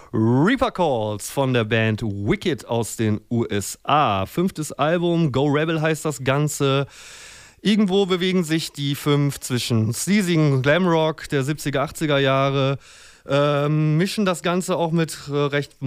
Reaper Calls von der Band Wicked aus den USA. 5. Album, Go Rebel heißt das Ganze. Irgendwo bewegen sich die 5 zwischen sleazigen Glamrock der 70er, 80er Jahre, mischen das Ganze auch mit recht